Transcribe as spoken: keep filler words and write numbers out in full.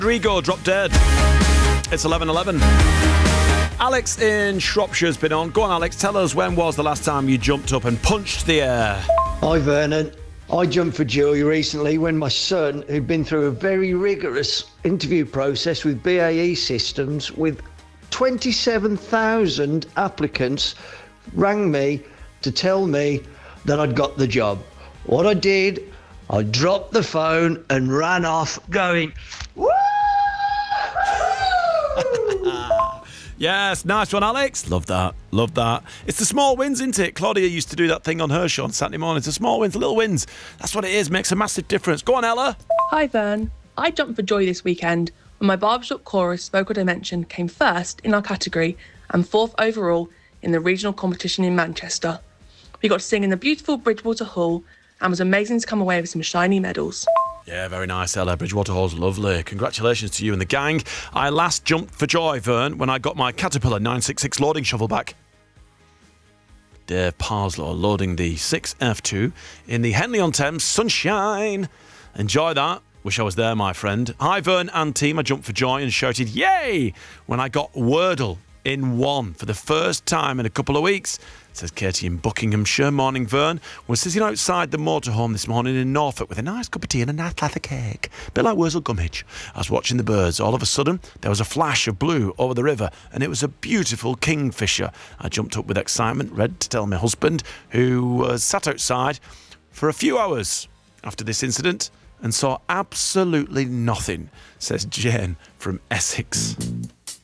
Rodrigo, Drop Dead. It's eleven eleven. Alex in Shropshire's been on. Go on, Alex, tell us, when was the last time you jumped up and punched the air? Hi, Vernon. I jumped for joy recently when my son, who'd been through a very rigorous interview process with B A E Systems with twenty-seven thousand applicants, rang me to tell me that I'd got the job. What I did, I dropped the phone and ran off going, woo! Yes, nice one, Alex. Love that. Love that. It's the small wins, isn't it? Claudia used to do that thing on her show on Saturday mornings. The small wins, the little wins. That's what it is. Makes a massive difference. Go on, Ella. Hi, Vern. I jumped for joy this weekend when my barbershop chorus, Vocal Dimension, came first in our category and fourth overall in the regional competition in Manchester. We got to sing in the beautiful Bridgewater Hall and was amazing to come away with some shiny medals. Yeah, very nice, Ella. Bridgewater Hall's lovely. Congratulations to you and the gang. I last jumped for joy, Vern, when I got my Caterpillar nine sixty-six loading shovel back. Dave Parslow loading the six F two in the Henley-on-Thames Sunshine. Enjoy that. Wish I was there, my friend. Hi, Vern and team. I jumped for joy and shouted, yay, when I got Wordle in one for the first time in a couple of weeks. Says Katie in Buckinghamshire. Morning, Vern. We're sitting outside the motorhome this morning in Norfolk with a nice cup of tea and a nice lather cake. A bit like Wurzel Gummidge. I was watching the birds. All of a sudden, there was a flash of blue over the river, and it was a beautiful kingfisher. I jumped up with excitement, ready to tell my husband, who was sat outside for a few hours after this incident and saw absolutely nothing, says Jane from Essex.